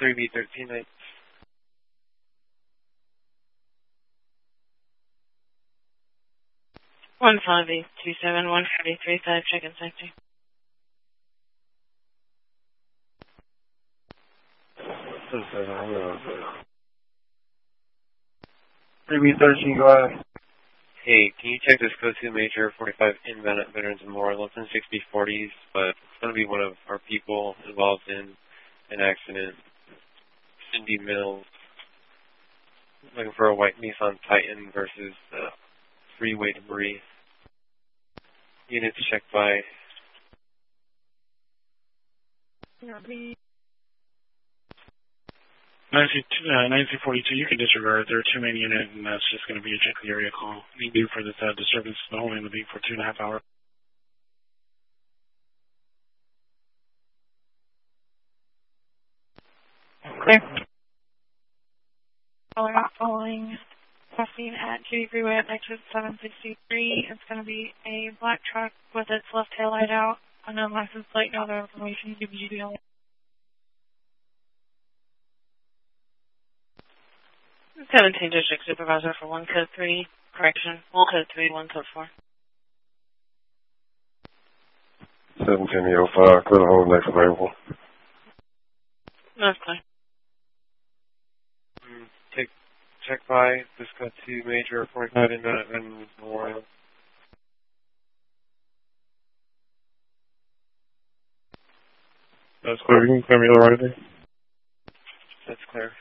3B13 night. 15827, 143.5, check-in safety. 3B13, go ahead. Hey, can you check this code 2 major 45 inbound at Veterans Memorial? It's in 6040s, but it's going to be one of our people involved in an accident. Cindy Mills, looking for a white Nissan Titan versus freeway debris. Units checked by. 1942, you can disregard. They're a two-man unit, and that's just going to be a check the area call. Need due for this disturbance only in the beat for 2.5 hours. Clear. Caller not following. Crossing at Judy Freeway at exit 763. It's going to be a black truck with its left tail light out. Unknown license plate, no other information. WGBL. 17 District Supervisor for 1 Code 3. Correction. 1 Code 3, 1 Code 4. 1705, clear the whole next available. That's clear. Check by this code 2 major 45 inbound at Veterans Memorial. That's clear. You can clear me the right thing. That's clear.